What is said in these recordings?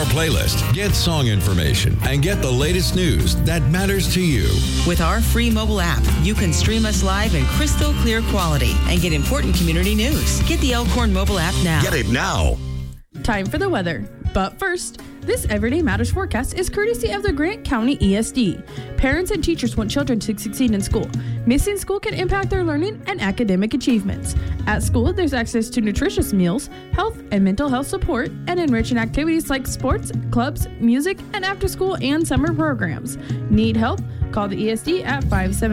playlist, get song information, and get the latest news that matters to you. With our free mobile app, you can stream us live in crystal clear quality and get important community news. Get the Elkhorn mobile app now. Get it now. Time for the weather. But first, this Everyday Matters forecast is courtesy of the Grant County ESD. Parents and teachers want children to succeed in school. Missing school can impact their learning and academic achievements. At school, there's access to nutritious meals, health and mental health support, and enriching activities like sports, clubs, music, and after-school and summer programs. Need help? Call the ESD at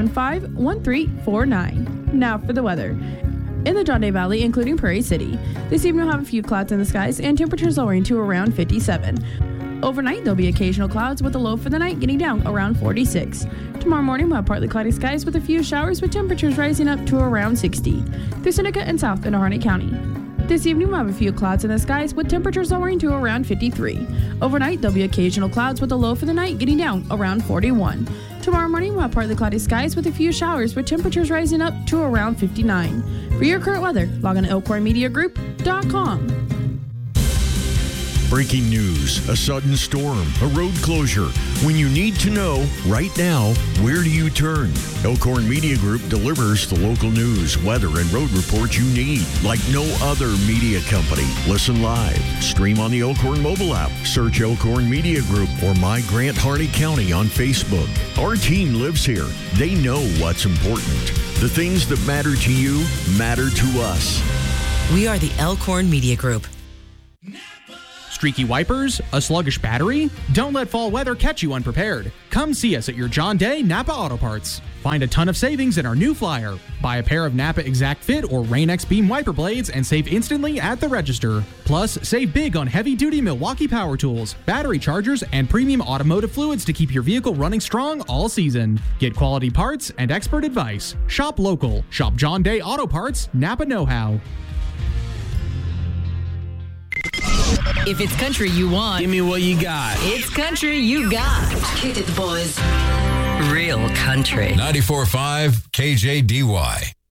575-1349. Now for the weather. In the John Day Valley, including Prairie City, this evening we'll have a few clouds in the skies and temperatures lowering to around 57. Overnight, there'll be occasional clouds with a low for the night getting down around 46. Tomorrow morning, we'll have partly cloudy skies with a few showers with temperatures rising up to around 60. Through Seneca and south in Harnett County. This evening, we'll have a few clouds in the skies with temperatures lowering to around 53. Overnight, there'll be occasional clouds with a low for the night getting down around 41. Tomorrow morning, we'll have partly cloudy skies with a few showers with temperatures rising up to around 59. For your current weather, log on to elkhornmediagroup.com. Breaking news, a sudden storm, a road closure. When you need to know right now, where do you turn? Elkhorn Media Group delivers the local news, weather, and road reports you need, like no other media company. Listen live, stream on the Elkhorn mobile app, search Elkhorn Media Group or My Grant Harnett County on Facebook. Our team lives here. They know what's important. The things that matter to you matter to us. We are the Elkhorn Media Group. Streaky wipers? A sluggish battery? Don't let fall weather catch you unprepared. Come see us at your John Day Napa Auto Parts. Find a ton of savings in our new flyer. Buy a pair of Napa Exact Fit or Rain-X Beam wiper blades and save instantly at the register. Plus, save big on heavy-duty Milwaukee power tools, battery chargers, and premium automotive fluids to keep your vehicle running strong all season. Get quality parts and expert advice. Shop local. Shop John Day Auto Parts, Napa know-how. If it's country you want, give me what you got. It's country you got. Hit it, boys. Real country. 94.5 KJDY.